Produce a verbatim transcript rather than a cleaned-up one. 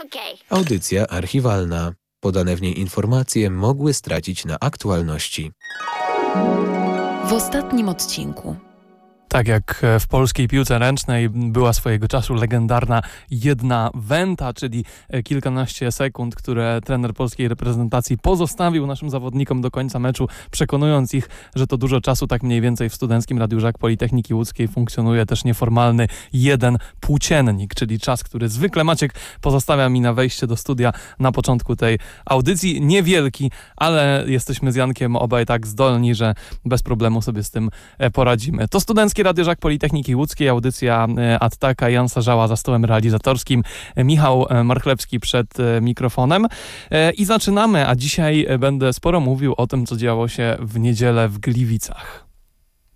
Okej. Audycja archiwalna. Podane w niej informacje mogły stracić na aktualności. W ostatnim odcinku. Tak jak w polskiej piłce ręcznej była swojego czasu legendarna jedna wenta, czyli kilkanaście sekund, które trener polskiej reprezentacji pozostawił naszym zawodnikom do końca meczu, przekonując ich, że to dużo czasu. Tak mniej więcej w Studenckim Radiu Żak Politechniki Łódzkiej funkcjonuje też nieformalny jeden płóciennik, czyli czas, który zwykle Maciek pozostawia mi na wejście do studia na początku tej audycji. Niewielki, ale jesteśmy z Jankiem obaj tak zdolni, że bez problemu sobie z tym poradzimy. To Studenckie Radio Żak Politechniki Łódzkiej, audycja Attaka, Jan Sarzała za stołem realizatorskim, Michał Marchlewski przed mikrofonem i zaczynamy, a dzisiaj będę sporo mówił o tym, co działo się w niedzielę w Gliwicach.